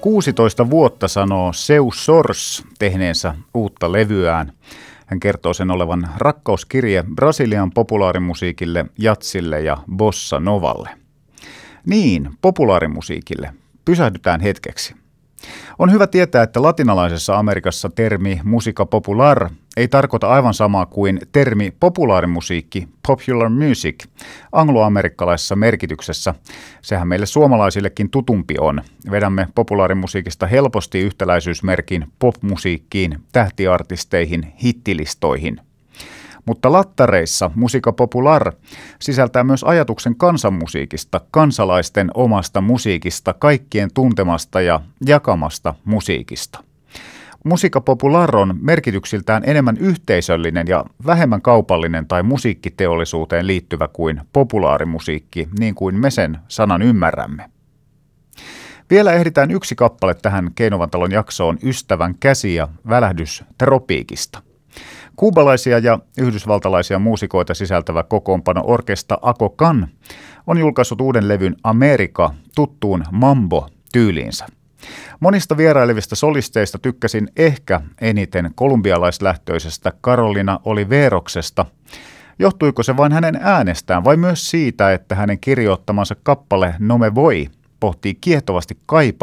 16 vuotta sanoo Seu Sors tehneensä uutta levyään. Hän kertoo sen olevan rakkauskirje Brasilian populaarimusiikille, jatsille ja bossa novalle. Niin, populaarimusiikille. Pysähdytään hetkeksi. On hyvä tietää, että latinalaisessa Amerikassa termi musica popular ei tarkoita aivan samaa kuin termi populaarimusiikki, popular music, angloamerikkalaisessa merkityksessä. Sehän meille suomalaisillekin tutumpi on. Vedämme populaarimusiikista helposti yhtäläisyysmerkin popmusiikkiin, tähtiartisteihin, hittilistoihin. Mutta lattareissa musica popular sisältää myös ajatuksen kansanmusiikista, kansalaisten omasta musiikista, kaikkien tuntemasta ja jakamasta musiikista. Musica popular on merkityksiltään enemmän yhteisöllinen ja vähemmän kaupallinen tai musiikkiteollisuuteen liittyvä kuin populaarimusiikki, niin kuin me sen sanan ymmärrämme. Vielä ehditään yksi kappale tähän Keinovan talon jaksoon Ystävän käsi ja välähdys tropiikista. Kuubalaisia ja yhdysvaltalaisia muusikoita sisältävä kokoonpano orkesta Ako Kan on julkaissut uuden levyn Amerika tuttuun mambo-tyyliinsä. Monista vierailevista solisteista tykkäsin ehkä eniten kolumbialaislähtöisestä Carolina Oliveroksesta. Johtuiko se vain hänen äänestään vai myös siitä, että hänen kirjoittamansa kappale No Me Voi pohtii kiehtovasti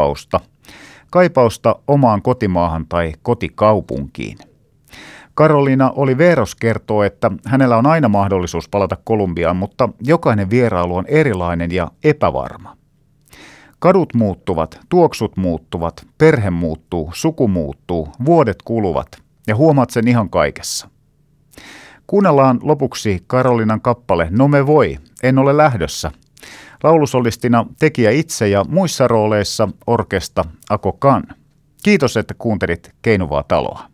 kaipausta omaan kotimaahan tai kotikaupunkiin. Carolina Oliveros kertoo, että hänellä on aina mahdollisuus palata Kolumbiaan, mutta jokainen vierailu on erilainen ja epävarma. Kadut muuttuvat, tuoksut muuttuvat, perhe muuttuu, suku muuttuu, vuodet kuluvat ja huomaat sen ihan kaikessa. Kuunnellaan lopuksi Carolinan kappale No Me Voi, en ole lähdössä. Laulusolistina tekijä itse ja muissa rooleissa orkesta Ako Kan. Kiitos, että kuuntelit Keinuvaa taloa.